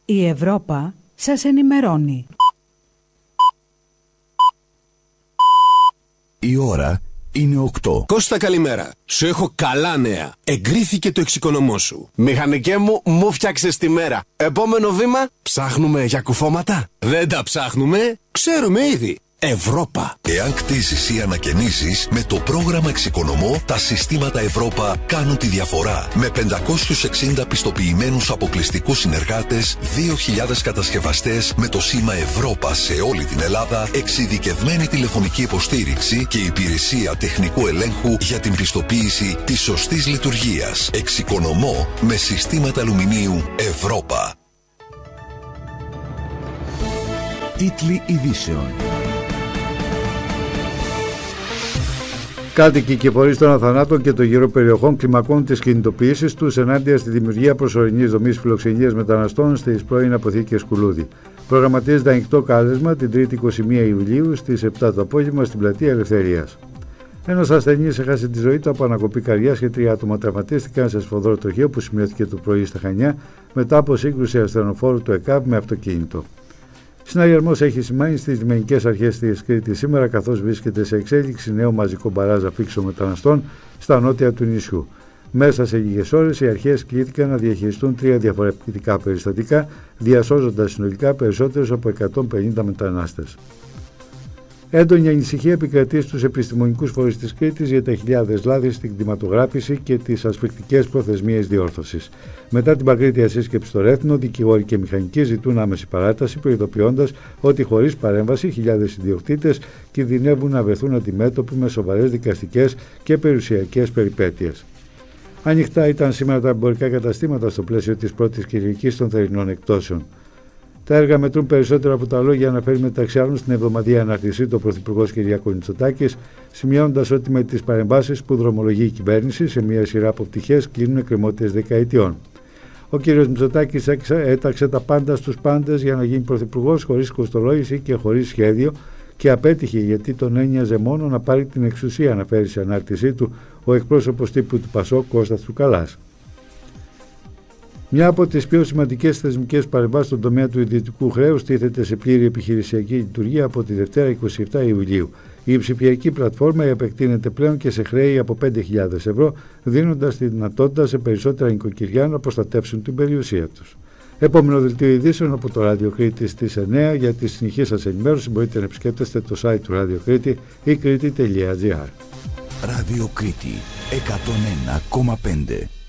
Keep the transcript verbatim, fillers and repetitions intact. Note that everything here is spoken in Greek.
Η Ευρώπα σας ενημερώνει. Η ώρα είναι οκτώ. Κώστα, καλημέρα. Σου έχω καλά νέα. Εγκρίθηκε το εξοικονομό σου. Μηχανικέ μου, μου φτιάξες τη μέρα. Επόμενο βήμα, ψάχνουμε για κουφώματα. Δεν τα ψάχνουμε, ξέρουμε ήδη. Ευρώπα. Εάν κτίσεις ή ανακαινήσεις, με το πρόγραμμα Εξοικονομώ, τα συστήματα Ευρώπα κάνουν τη διαφορά. Με πεντακόσιους εξήντα πιστοποιημένους αποκλειστικούς συνεργάτες, δύο χιλιάδες κατασκευαστές με το σήμα Ευρώπα σε όλη την Ελλάδα, εξειδικευμένη τηλεφωνική υποστήριξη και υπηρεσία τεχνικού ελέγχου για την πιστοποίηση της σωστής λειτουργίας. Εξοικονομώ με συστήματα αλουμινίου Ευρώπα. Τίτλοι ειδήσεων. Κάτοικοι και φορείς των Αθανάτων και των γύρω περιοχών κλιμακώνουν τις κινητοποιήσεις τους ενάντια στη δημιουργία προσωρινής δομής φιλοξενίας μεταναστών στις πρώην αποθήκες Κουλούδη. Προγραμματίζεται ανοιχτό κάλεσμα την Τρίτη είκοσι μία Ιουλίου στις επτά το απόγευμα στην Πλατεία Ελευθερίας. Ένας ασθενής έχασε τη ζωή του από ανακοπή καρδιάς και τρία άτομα τραυματίστηκαν σε σφοδρό τροχαίο που σημειώθηκε το πρωί στα Χανιά μετά από σύγκρουση ασθενοφόρου του ΕΚΑΒ με αυτοκίνητο. Συναγερμός έχει σημάνει στις λιμενικές αρχές της Κρήτης σήμερα, καθώς βρίσκεται σε εξέλιξη νέο μαζικό μπαράζ αφήξεων μεταναστών στα νότια του νησιού. Μέσα σε λίγες ώρες οι αρχές κλήθηκαν να διαχειριστούν τρία διαφορετικά περιστατικά, διασώζοντας συνολικά περισσότερους από εκατόν πενήντα μετανάστες. Έντονη ανησυχία επικρατεί στους επιστημονικούς φορείς της Κρήτης για τα χιλιάδες λάθη στην κτηματογράφηση και τις ασφικτικές προθεσμίες διόρθωσης. Μετά την παγκρίτια σύσκεψη στο Ρέθινο, δικηγόροι και μηχανικοί ζητούν άμεση παράταση, προειδοποιώντας ότι χωρίς παρέμβαση χιλιάδες ιδιοκτήτες κινδυνεύουν να βρεθούν αντιμέτωποι με σοβαρές δικαστικές και περιουσιακές περιπέτειες. Ανοιχτά ήταν σήμερα τα εμπορικά καταστήματα στο πλαίσιο της πρώτης Κυριακής των θερινών εκτόσεων. Τα έργα μετρούν περισσότερο από τα λόγια, αναφέρει μεταξύ άλλων στην εβδομαδιαία αναρτησή του ο Πρωθυπουργός Κυριάκος Μητσοτάκης, σημειώνοντας ότι με τις παρεμβάσεις που δρομολογεί η κυβέρνηση σε μια σειρά από πτυχές κλείνουν εκκρεμότητες δεκαετιών. Ο κ. Μητσοτάκης έταξε τα πάντα στους πάντες για να γίνει πρωθυπουργός χωρίς κοστολόγηση και χωρίς σχέδιο και απέτυχε γιατί τον ένοιαζε μόνο να πάρει την εξουσία, αναφέρει σε ανάρτησή του ο εκπρόσωπος τύπου του ΠΑΣΟΚ Κώστας Τσουκαλάς. Μια από τις πιο σημαντικές θεσμικές παρεμβάσεις στον τομέα του ιδιωτικού χρέους τίθεται σε πλήρη επιχειρησιακή λειτουργία από τη Δευτέρα είκοσι επτά Ιουλίου. Η ψηφιακή πλατφόρμα επεκτείνεται πλέον και σε χρέη από πέντε χιλιάδες ευρώ, δίνοντας τη δυνατότητα σε περισσότερα νοικοκυριά να προστατεύσουν την περιουσία τους. Επόμενο δελτίο ειδήσεων από το Ράδιο Κρήτη στις εννιά. Για τη συνεχή σας ενημέρωση μπορείτε να επισκέπτεστε το site του Ράδιο Κρήτη ή κρήτη τελεία τζι άρ. Ράδιο Κρήτη εκατόν ένα κόμμα πέντε.